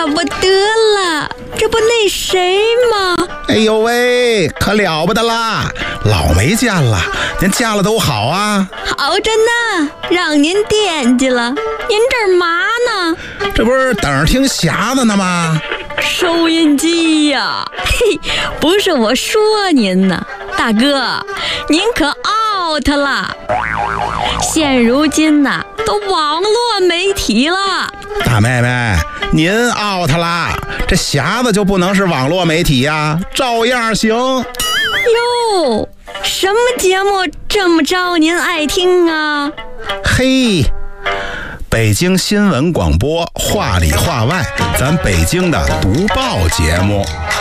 不得了，这不那谁吗？ 哎呦喂，可了不得啦，老没见了，您见了都好啊。 好着呢，让您惦记了。您这儿嘛呢？ 这不是等着听匣子呢吗？ 收音机呀，嘿，不是我说您呢，大哥，您可 out 了。现如今呐，都网络媒体了。 大妹妹，您 out 了，这匣子就不能是网络媒体呀，照样行。 哟，什么节目这么招您爱听啊？ 嘿，北京新闻广播话里话外，咱北京的读报节目。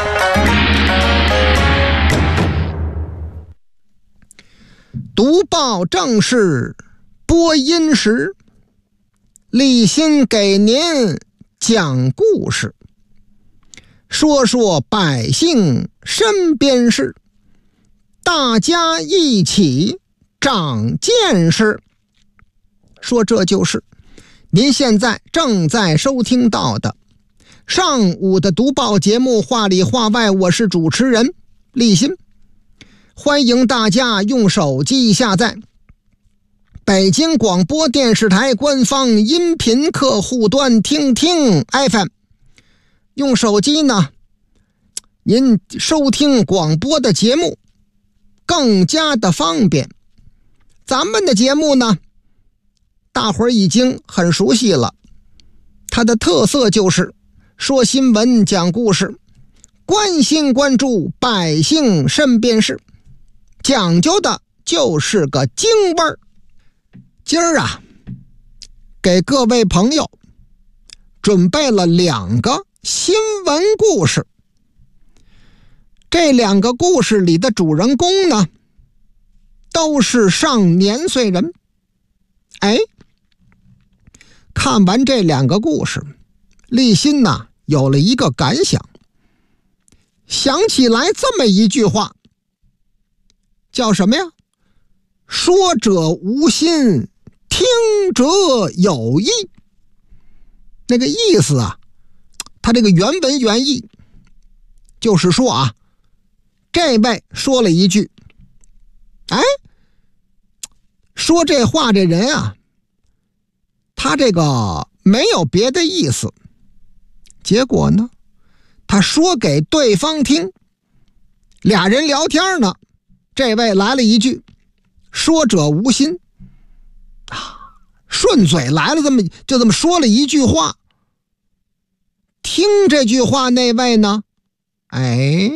读报正式播音时，立新给您讲故事，说说百姓身边事，大家一起长见识。说这就是您现在正在收听到的上午的读报节目话里话外，我是主持人立新。欢迎大家用手机下载北京广播电视台官方音频客户端听听 FM， 用手机呢，您收听广播的节目更加的方便。咱们的节目呢，大伙儿已经很熟悉了，它的特色就是说新闻讲故事，关心关注百姓身边事，讲究的就是个京味儿。今儿啊，给各位朋友准备了2个新闻故事。这2个故事里的主人公呢，都是上年岁人。哎，看完这2个故事，立新呐有了一个感想，想起来这么一句话，叫什么呀？说者无心，听者有意。那个意思啊，他这个原文原意就是说啊，这位说了一句，哎，说这话这人啊，他这个没有别的意思，结果呢，他说给对方听，俩人聊天呢，这位来了一句说者无心啊，顺嘴来了，就这么说了一句话。听这句话那位呢，哎，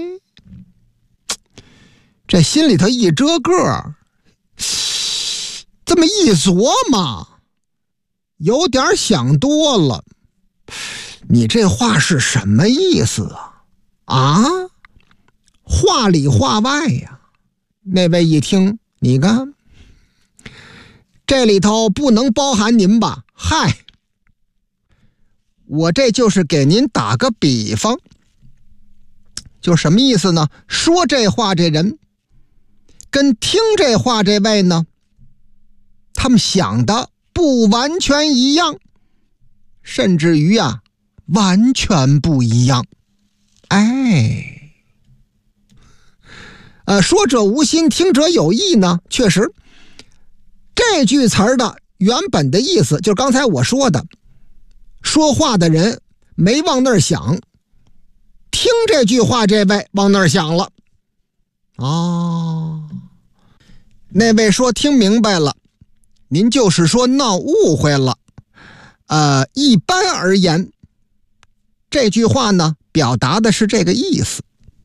这心里头一遮个，这么一琢磨，有点想多了。你这话是什么意思啊？啊，话里话外呀。那位一听，你看，这里头不能包含您吧？嗨，我这就是给您打个比方，就什么意思呢？说这话这人跟听这话这位呢，他们想的不完全一样，甚至于啊，完全不一样。哎，说者无心，听者有意呢，确实，这句词儿的原本的意思就是刚才我说的，说话的人没往那儿想，听这句话这位往那儿想了。哦，那位说听明白了，您就是说闹误会了。一般而言，这句话呢表达的是这个意思。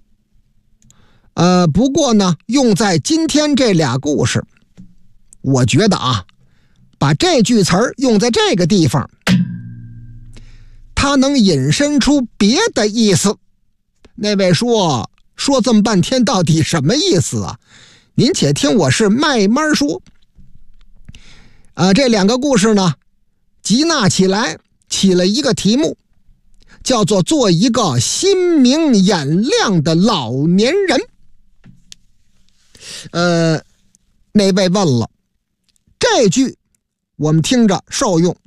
不过呢，用在今天这俩故事，我觉得啊，把这句词儿用在这个地方，它能引申出别的意思。那位说这么半天到底什么意思啊？您且听我是慢慢说。这2个故事呢，集纳起来起了一个题目，叫做做一个心明眼亮的老年人。那位问了，这句我们听着受用，